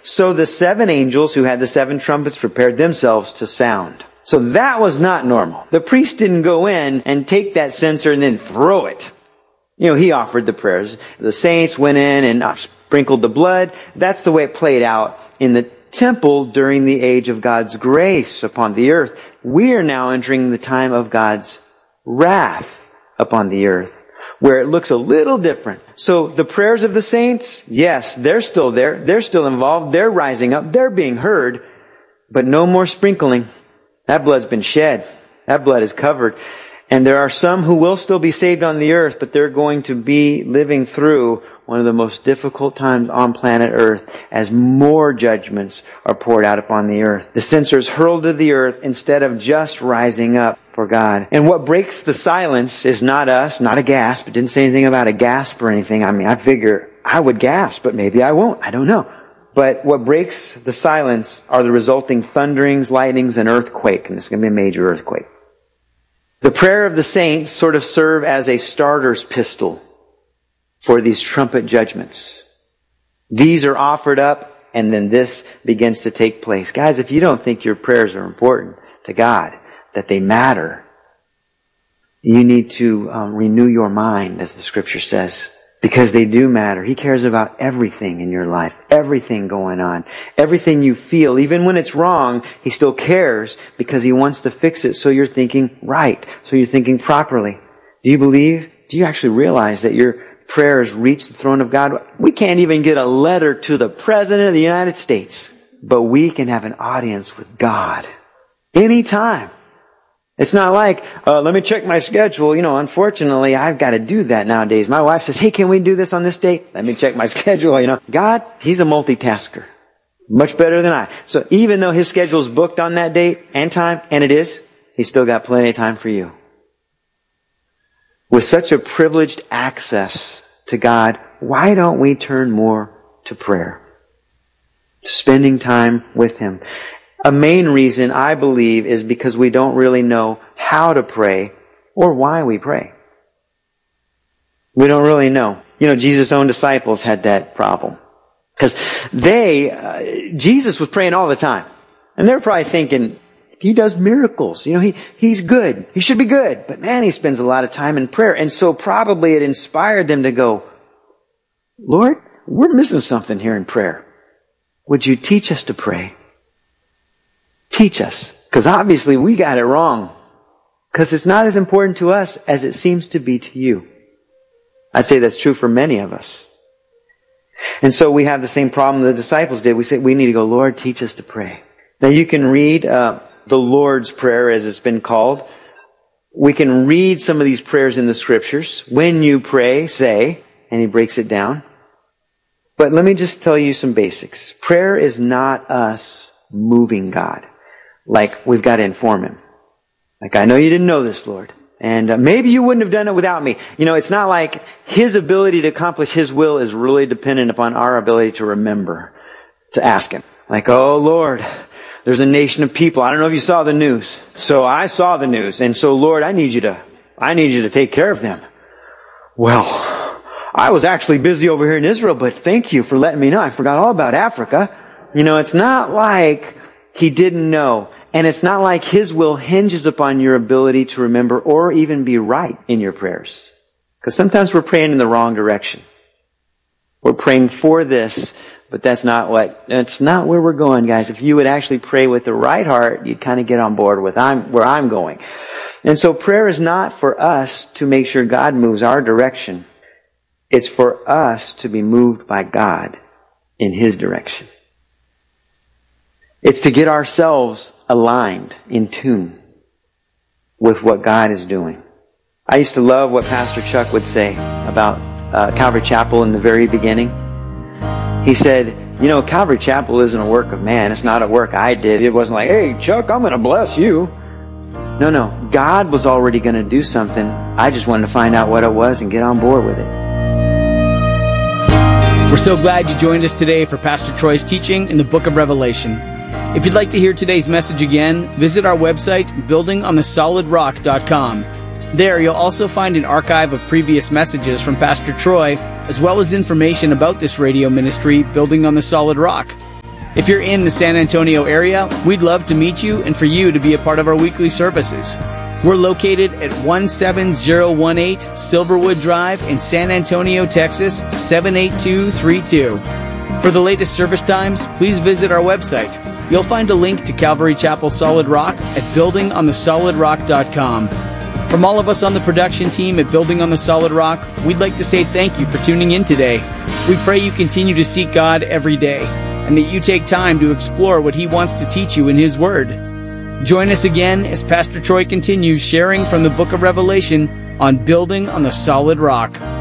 So the 7 angels who had the 7 trumpets prepared themselves to sound. So that was not normal. The priest didn't go in and take that censer and then throw it. He offered the prayers. The saints went in and sprinkled the blood. That's the way it played out in the temple during the age of God's grace upon the earth. We are now entering the time of God's wrath upon the earth, where it looks a little different. So the prayers of the saints, yes, they're still there. They're still involved. They're rising up. They're being heard. But no more sprinkling. That blood's been shed. That blood is covered. And there are some who will still be saved on the earth, but they're going to be living through one of the most difficult times on planet Earth as more judgments are poured out upon the earth. The censer is hurled to the earth instead of just rising up for God. And what breaks the silence is not us, not a gasp. It didn't say anything about a gasp or anything. I figure I would gasp, but maybe I won't. I don't know. But what breaks the silence are the resulting thunderings, lightnings, and earthquake. And this is going to be a major earthquake. The prayer of the saints sort of serve as a starter's pistol for these trumpet judgments. These are offered up, and then this begins to take place. Guys, if you don't think your prayers are important to God, that they matter, you need to renew your mind, as the Scripture says, because they do matter. He cares about everything in your life, everything going on, everything you feel. Even when it's wrong, He still cares because He wants to fix it so you're thinking right, so you're thinking properly. Do you actually realize that your prayers reach the throne of God? We can't even get a letter to the President of the United States, but we can have an audience with God anytime. It's not like, let me check my schedule. Unfortunately, I've got to do that nowadays. My wife says, hey, can we do this on this date? Let me check my schedule. God, He's a multitasker. Much better than I. So even though His schedule is booked on that date and time, and it is, He's still got plenty of time for you. With such a privileged access to God, why don't we turn more to prayer? Spending time with Him. A main reason, I believe, is because we don't really know how to pray or why we pray. We don't really know. Jesus' own disciples had that problem. Because Jesus was praying all the time. And they're probably thinking, He does miracles. He's good. He should be good. But man, He spends a lot of time in prayer. And so probably it inspired them to go, Lord, we're missing something here in prayer. Would You teach us to pray? Teach us. Because obviously we got it wrong. Because it's not as important to us as it seems to be to You. I'd say that's true for many of us. And so we have the same problem the disciples did. We say, we need to go, Lord, teach us to pray. Now you can read the Lord's Prayer, as it's been called. We can read some of these prayers in the Scriptures. When you pray, say, and He breaks it down. But let me just tell you some basics. Prayer is not us moving God. Like we've got to inform Him. Like, I know you didn't know this, Lord. And maybe you wouldn't have done it without me. It's not like His ability to accomplish His will is really dependent upon our ability to remember to ask Him. Like, oh Lord, there's a nation of people. I don't know if you saw the news. So I saw the news. And so Lord, I need you to take care of them. Well, I was actually busy over here in Israel, but thank you for letting me know. I forgot all about Africa. It's not like He didn't know. And it's not like His will hinges upon your ability to remember or even be right in your prayers. Because sometimes we're praying in the wrong direction. We're praying for this, but that's not where we're going, guys. If you would actually pray with the right heart, you'd kind of get on board with where I'm going. And so prayer is not for us to make sure God moves our direction. It's for us to be moved by God in His direction. It's to get ourselves aligned, in tune with what God is doing. I used to love what Pastor Chuck would say about Calvary Chapel in the very beginning. He said, Calvary Chapel isn't a work of man. It's not a work I did. It wasn't like, hey, Chuck, I'm going to bless you. No. God was already going to do something. I just wanted to find out what it was and get on board with it. We're so glad you joined us today for Pastor Troy's teaching in the book of Revelation. If you'd like to hear today's message again, visit our website, buildingonthesolidrock.com. There, you'll also find an archive of previous messages from Pastor Troy, as well as information about this radio ministry, Building on the Solid Rock. If you're in the San Antonio area, we'd love to meet you and for you to be a part of our weekly services. We're located at 17018 Silverwood Drive in San Antonio, Texas, 78232. For the latest service times, please visit our website. You'll find a link to Calvary Chapel Solid Rock at buildingonthesolidrock.com. From all of us on the production team at Building on the Solid Rock, we'd like to say thank you for tuning in today. We pray you continue to seek God every day, and that you take time to explore what He wants to teach you in His Word. Join us again as Pastor Troy continues sharing from the book of Revelation on Building on the Solid Rock.